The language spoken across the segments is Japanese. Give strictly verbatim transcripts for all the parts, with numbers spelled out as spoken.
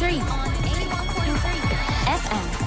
エフエム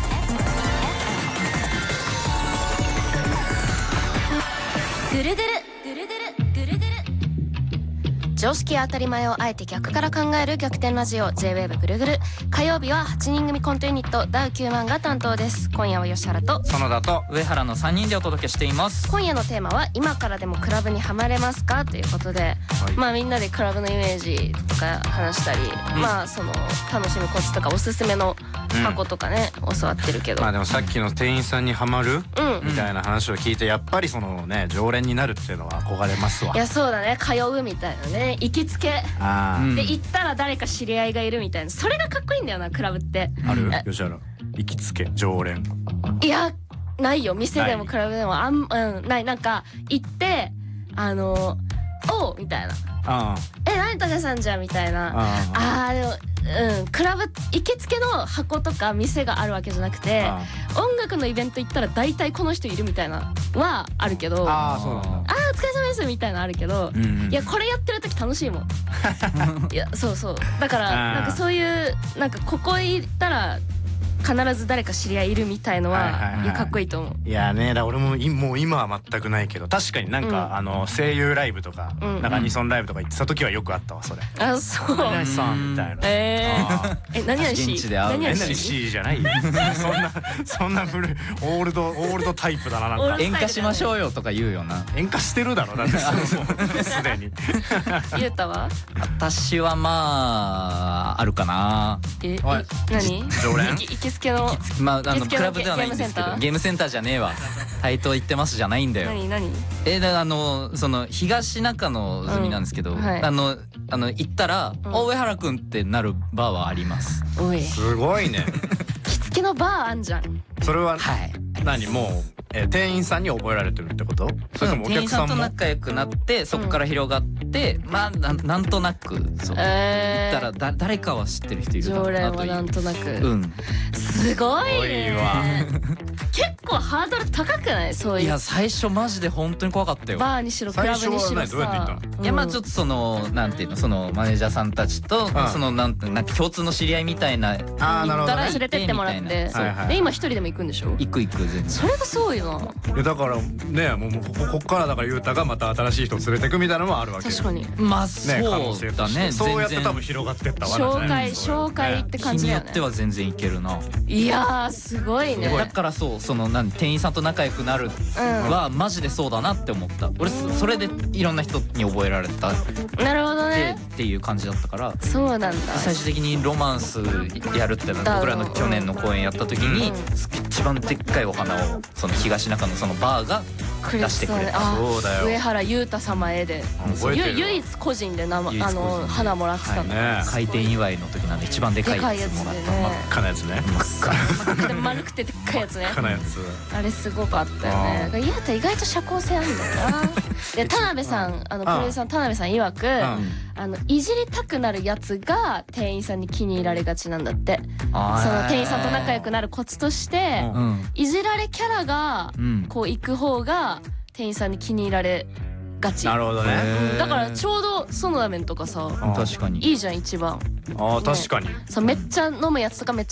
ぐるぐるぐるぐるぐるぐる常識や当たり前をあえて逆から考える逆転ラジオ J-ウェーブ ぐるぐる。火曜日ははちにん組コントユニットダウきゅうまんが担当です。今夜は吉原と園田と上原のさんにんでお届けしています。 今夜のテーマは今からでもクラブにハマれますかということで、はい、まあみんなでクラブのイメージとか話したり、うん、まあその楽しむコツとかおすすめの箱とかね、うん、教わってるけど、 まあでもさっきの店員さんにハマる、うん、みたいな話を聞いてやっぱりそのね常連になるっていうのは憧れますわ。 いやそうだね、通うみたいなね、行きつけあで行ったら誰か知り合いがいるみたいな、それがかっこいいんだよなクラブって。 ある吉原行きつけ常連。 いやないよ、店でもクラブでもあん、うん、ない。なんか行ってあのおうみたいな、 あえ何とかさんじゃんみたいな、ああでもうん、クラブ行きつけの箱とか店があるわけじゃなくて、音楽のイベント行ったら大体この人いるみたいなはあるけど、 ああそうなんだ、 あーお疲れ様ですみたいなのあるけど、うんうん、いやこれやってる時楽しいもんいやそうそうだからなんかそういうなんかここ行ったら必ず誰か知り合いいるみたいのは、はいはいはい、いやかっこいいと思う。 いやね、だ俺ももう今は全くないけど、確かになんか、うん、あの声優ライブとか、うんうん、なんかアニソンライブとか行ってた時はよくあったわそれ。 あそう。 何々さんみたいな。 えー、え何々し何々しじゃないよ。そんなそんな古いオールドオールドタイプだな。なんか演歌しましょうよとか言うよな。 演歌してるだろだってすでに。 ゆうたは？ 私はまああるかな。 え何？ 常連？ 行きつけの。 まあ、あのクラブではないんですけど、ゲームセンターじゃねえわ、対等行ってますじゃないんだよ。 何何えだあのその東中野済みなんですけど、うんはい、あのあの行ったら、うん、お上原くんってなるバーはあります。 おいすごいね着付けのバーあんじゃん。 それは、 はい、 何もう、えー、店員さんに覚えられてるってこと？それともお客さんも？店員さんと仲良くなってそこから広がって、うん、まあ な, なんとなくそう、えー、行ったらだ誰かは知ってる人いるだろうなという。 常連はなんとなく、 うん、 すごいね結構ハードル高くない？そういう。 いや最初マジで本当に怖かったよ。 バーにしろクラブにしろさ。 どうやって行ったの？ いやまあちょっとそのなんていうの、そのマネージャーさんたちと、うん、そのなんてなんか共通の知り合いみたいな、 あ行ったら連れてってもらって、で今一人でも行くんでしょ？ 行く行く全然。 それがすごいな。 いやだからね、もうここからだからゆうたがまた新しい人を連れてくみたいなのもあるわけよ。 確かに。 まあそうだね。 そうやって多分広がってったわけじゃない。 紹介紹介って感じだよね。 日によっては全然いけるな。 いやーすごいね。 だからそうそのなん店員さんと仲良くなるはマジでそうだなって思った。俺それでいろんな人に覚えられた。 なるほどね。 っていう感じだったから。 そうなんだ。 最終的にロマンスやるって僕らの去年の公演やった時に一番でっかいお花をその東中のそのバーが出してくれた。 そうだよ。 上原裕太様へで唯一個人でなあの花もらってたの。 開店祝いの時なんで一番でかいやつもらった。 真っ赤なやつね。 真っ赤で丸くてでっかいやつね。 真っ赤なやつ。 あれすごかったよね。裕太意外と社交性あるんだよな。で田辺さんあのプロデューサーの田辺さん曰くあのいじりたくなるやつが店員さんに気に入られがちなんだって。その店員さんと仲良くなるコツとしていじられキャラがこう行く方が店員さんに気に入られがち。 なるほどね。 だからちょうどソノラメンとかさ確かにいいじゃん一番。 あ確かに。 そうめっちゃ飲むやつとかめっちゃ